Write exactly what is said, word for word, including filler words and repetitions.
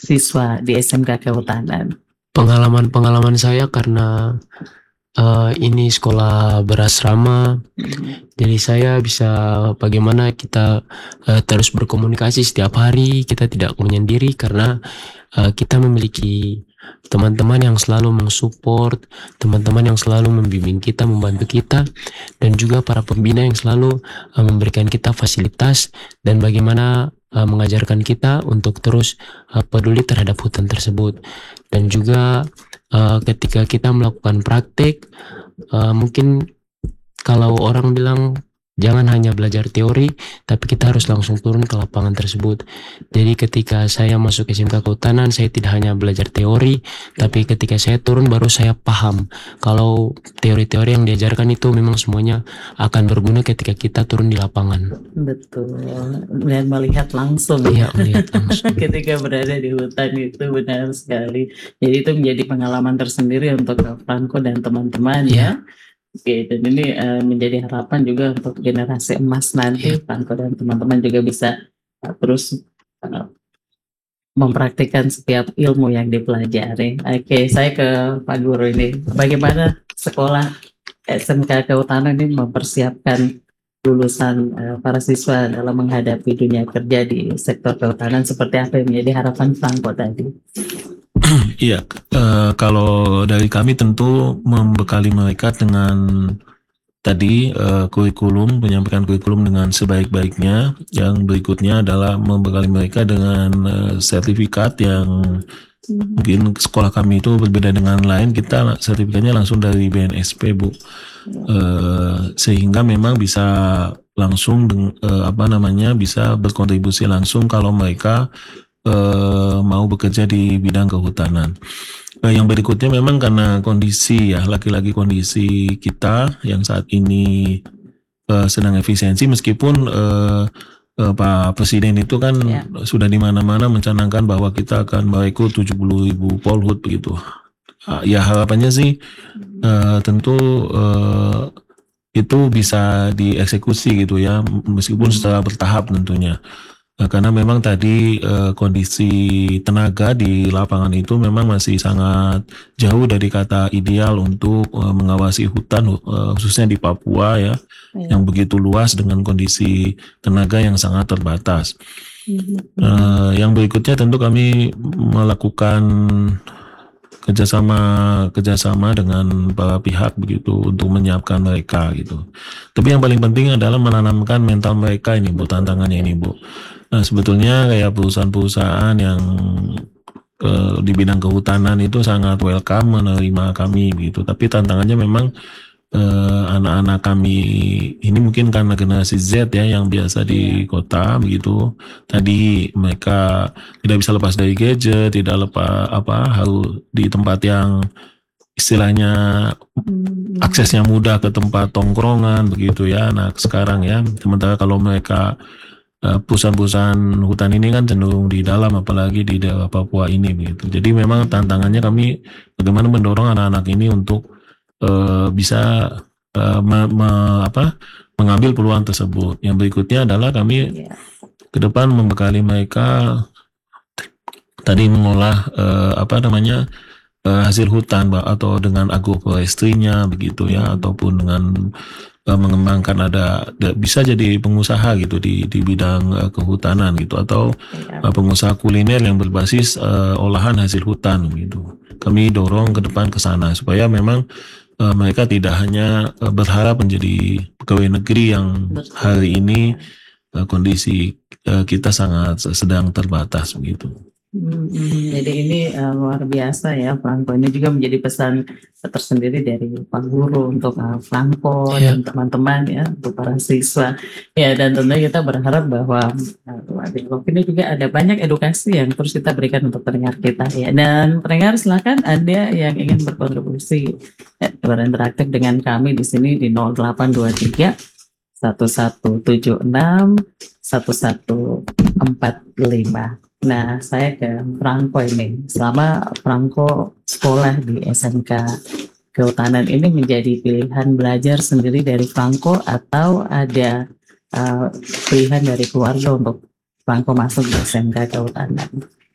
siswa di S M K Kehutanan? Pengalaman-pengalaman saya karena uh, ini sekolah berasrama, Mhm. jadi saya bisa bagaimana kita uh, terus berkomunikasi setiap hari. Kita tidak menyendiri karena uh, kita memiliki teman-teman yang selalu mensupport, teman-teman yang selalu membimbing kita, membantu kita, dan juga para pembina yang selalu uh, memberikan kita fasilitas dan bagaimana uh, mengajarkan kita untuk terus uh, peduli terhadap hutan tersebut. Dan juga uh, ketika kita melakukan praktik, uh, mungkin kalau orang bilang jangan hanya belajar teori, tapi kita harus langsung turun ke lapangan tersebut. Jadi ketika saya masuk S M K Kehutanan, saya tidak hanya belajar teori, tapi ketika saya turun baru saya paham kalau teori-teori yang diajarkan itu memang semuanya akan berguna ketika kita turun di lapangan. Betul, dan melihat langsung Iya, ya, melihat langsung. ketika berada di hutan itu benar sekali. Jadi itu menjadi pengalaman tersendiri untuk Franco dan teman-teman ya. Iya. Oke, dan ini uh, menjadi harapan juga untuk generasi emas nanti, Iya. Franco dan teman-teman juga bisa uh, terus uh, mempraktikkan setiap ilmu yang dipelajari. Oke, saya ke Pak Guru ini. Bagaimana sekolah S M K Kehutanan ini mempersiapkan lulusan uh, para siswa dalam menghadapi dunia kerja di sektor kehutanan, seperti apa yang menjadi harapan Franco tadi? Iya, uh, kalau dari kami tentu membekali mereka dengan tadi uh, kurikulum, menyampaikan kurikulum dengan sebaik-baiknya. Yang berikutnya adalah membekali mereka dengan uh, sertifikat yang hmm. mungkin sekolah kami itu berbeda dengan lain. Kita sertifikatnya langsung dari B N S P, Bu. Uh, sehingga memang bisa langsung uh, apa namanya bisa berkontribusi langsung kalau mereka Uh, mau bekerja di bidang kehutanan. Uh, yang berikutnya memang karena kondisi ya, lagi-lagi kondisi kita yang saat ini uh, sedang efisiensi, meskipun uh, uh, Pak Presiden itu kan yeah. sudah di mana-mana mencanangkan bahwa kita akan merekrut tujuh puluh ribu polhut begitu. Uh, ya harapannya sih uh, tentu uh, itu bisa dieksekusi gitu ya, meskipun secara bertahap tentunya. Nah, karena memang tadi eh, kondisi tenaga di lapangan itu memang masih sangat jauh dari kata ideal untuk eh, mengawasi hutan, eh, khususnya di Papua ya, ya, yang begitu luas dengan kondisi tenaga yang sangat terbatas. Mm-hmm. Eh, yang berikutnya tentu kami melakukan kerjasama kerjasama dengan para pihak begitu untuk menyiapkan mereka gitu. Tapi yang paling penting adalah menanamkan mental mereka ini, Bu, tantangannya ini, Bu. Nah, sebetulnya kayak perusahaan-perusahaan yang uh, di bidang kehutanan itu sangat welcome menerima kami gitu. Tapi tantangannya memang uh, anak-anak kami ini mungkin karena generasi Z ya yang biasa di kota begitu. Tadi mereka tidak bisa lepas dari gadget, tidak lepas apa harus di tempat yang istilahnya hmm. aksesnya mudah ke tempat tongkrongan begitu ya. Nah, sekarang ya, sementara kalau mereka perusahaan-perusahaan hutan ini kan cenderung di dalam, apalagi di daerah Papua ini begitu. Jadi memang tantangannya kami bagaimana mendorong anak-anak ini untuk uh, bisa uh, me, me, apa, mengambil peluang tersebut. Yang berikutnya adalah kami ke depan membekali mereka tadi mengolah uh, apa namanya uh, hasil hutan atau dengan agroforestrinya begitu ya, ataupun dengan mengembangkan ada bisa jadi pengusaha gitu di di bidang uh, kehutanan gitu, atau uh, pengusaha kuliner yang berbasis uh, olahan hasil hutan gitu. Kami dorong ke depan ke sana supaya memang uh, mereka tidak hanya uh, berharap menjadi pegawai negeri yang hari ini uh, kondisi uh, kita sangat sedang terbatas begitu. Hmm, jadi ini uh, luar biasa ya Franco. Ini juga menjadi pesan tersendiri dari Pak Guru untuk uh, Franco yeah. dan teman-teman ya, untuk para siswa. Ya, dan tentunya kita berharap bahwa uh, dialog ini juga ada banyak edukasi yang terus kita berikan untuk pendengar kita ya. Dan pendengar silakan ada yang ingin berkontribusi ya, berinteraktif dengan kami di sini di nol delapan dua tiga satu satu tujuh enam satu satu empat lima. Nah, saya ke Franco ini. Selama Franco sekolah di S M K Kehutanan ini menjadi pilihan belajar sendiri dari Franco atau ada uh, pilihan dari keluarga untuk Franco masuk di S M K Kehutanan?